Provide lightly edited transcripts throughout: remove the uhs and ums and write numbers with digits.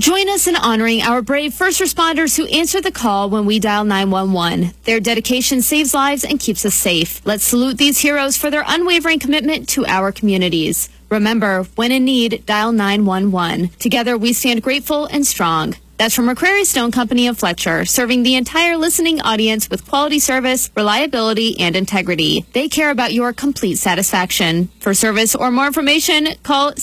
Join us in honoring our brave first responders who answer the call when we dial 911. Their dedication saves lives and keeps us safe. Let's salute these heroes for their unwavering commitment to our communities. Remember, when in need, dial 911. Together, we stand grateful and strong. That's from McCrary Stone Company of Fletcher, serving the entire listening audience with quality service, reliability, and integrity. They care about your complete satisfaction. For service or more information, call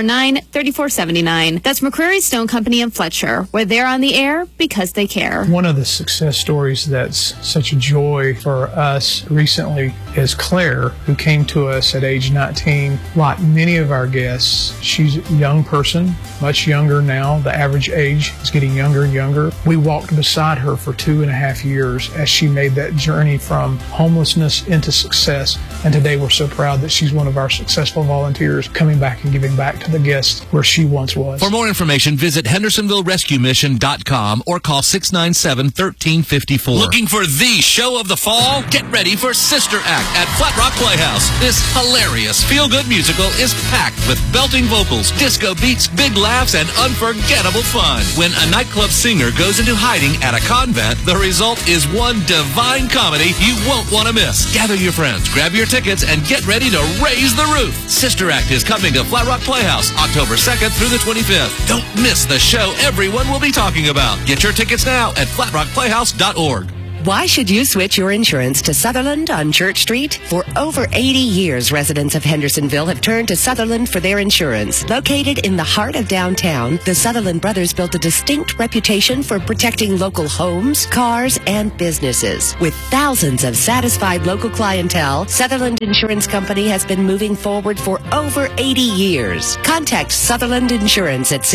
649-3479. That's McCrary Stone Company of Fletcher, where they're on the air because they care. One of the success stories that's such a joy for us recently is Claire, who came to us at age 19. Like many of our guests, she's a young person, much younger now. The average age is getting younger and younger. We walked beside her for 2.5 years as she made that journey from homelessness into success. And today we're so proud that she's one of our successful volunteers coming back and giving back to the guests where she once was. For more information, visit HendersonvilleRescueMission.com or call 697-1354. Looking for the show of the fall? Get ready for Sister Act at Flat Rock Playhouse. This hilarious feel-good musical is packed with belting vocals, disco beats, big laughs, and unforgettable fun. When a nightclub singer goes into hiding at a convent, the result is one divine comedy you won't want to miss. Gather your friends, grab your tickets, and get ready to raise the roof. Sister Act is coming to Flat Rock Playhouse October 2nd through the 25th. Don't miss the show everyone will be talking about. Get your tickets now at flatrockplayhouse.org. Why should you switch your insurance to Sutherland on Church Street? For over 80 years, residents of Hendersonville have turned to Sutherland for their insurance. Located in the heart of downtown, the Sutherland brothers built a distinct reputation for protecting local homes, cars, and businesses. With thousands of satisfied local clientele, Sutherland Insurance Company has been moving forward for over 80 years. Contact Sutherland Insurance at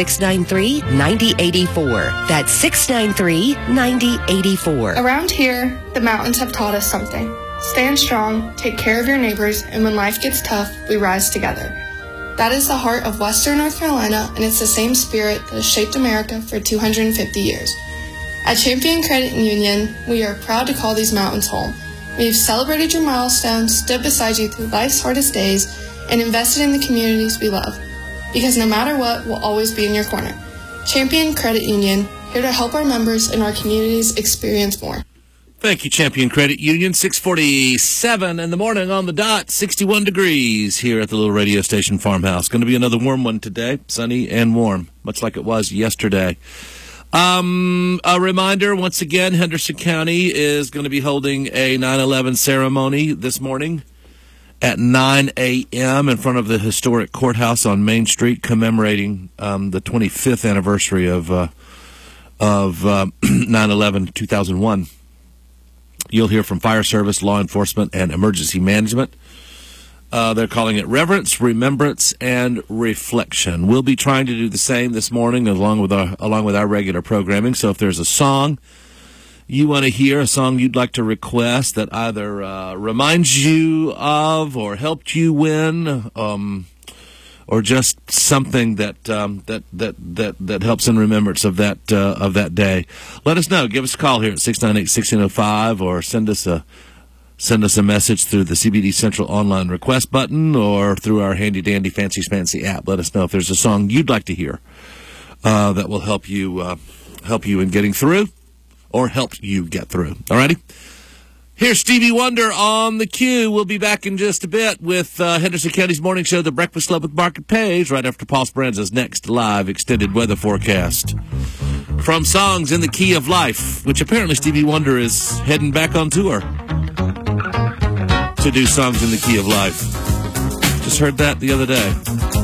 693-9084. That's 693-9084. Around here, the mountains have taught us something. Stand strong, take care of your neighbors, and when life gets tough, we rise together. That is the heart of Western North Carolina, and it's the same spirit that has shaped America for 250 years. At Champion Credit Union, we are proud to call these mountains home. We've celebrated your milestones, stood beside you through life's hardest days, and invested in the communities we love. Because no matter what, we'll always be in your corner. Champion Credit Union, here to help our members and our communities experience more. Thank you, Champion Credit Union. 6:47 in the morning on the dot, 61 degrees here at the little radio station farmhouse. Going to be another warm one today, sunny and warm, much like it was yesterday. A reminder, once again, Henderson County is going to be holding a 9/11 ceremony this morning at 9 a.m. in front of the historic courthouse on Main Street, commemorating the 25th anniversary of 9/11-2001. You'll hear from fire service, law enforcement, and emergency management. They're calling it Reverence, Remembrance, and Reflection. We'll be trying to do the same this morning along with our regular programming. So if there's a song you want to hear, a song you'd like to request that either reminds you of or helped you win, or just something that helps in remembrance of that day, let us know. Give us a call here at 698-1605, or send us a message through the CBD Central online request button or through our handy dandy fancy spancy app. Let us know if there's a song you'd like to hear that will help you in getting through, or help you get through. Alrighty. Here's Stevie Wonder on the queue. We'll be back in just a bit with Henderson County's morning show, The Breakfast Club with Mark and Page, right after Paul Speranza's next live extended weather forecast. From Songs in the Key of Life, which apparently Stevie Wonder is heading back on tour to do Songs in the Key of Life. Just heard that the other day.